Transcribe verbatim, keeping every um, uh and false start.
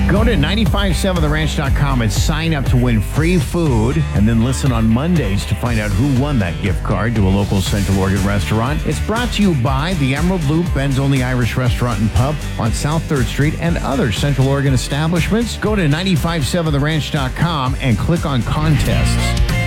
Go to nine five seven the ranch dot com and sign up to win free food, and then listen on Mondays to find out who won that gift card to a local Central Oregon restaurant. It's brought to you by the Emerald Loop, Ben's Only Irish Restaurant and Pub on South third Street, and other Central Oregon establishments. Go to nine five seven the ranch dot com and click on contests.